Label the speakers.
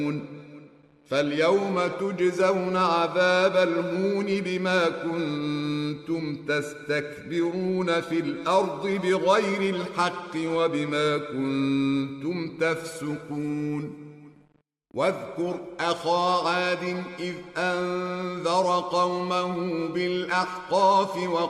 Speaker 1: فاليوم تجزون عذاب الهون بما كنتم تستكبرون في الأرض بغير الحق وبما كنتم تفسقون واذكر أخا عاد إذ أنذر قومه بالأحقاف